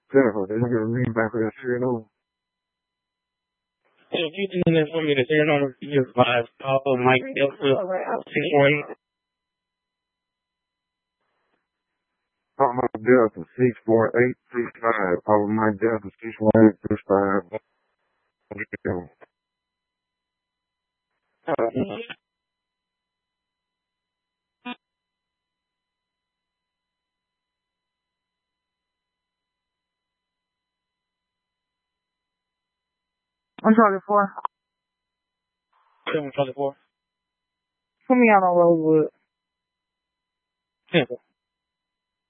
Jennifer, they gonna read back for that serial number. If you doing this for me, the serial number is 5. Call Mike Delta 648. Call my Delta 64865. Call my Delta 64865. I'm Charlie 4. 7 Charlie 4. Put me out on Rosewood. Simple.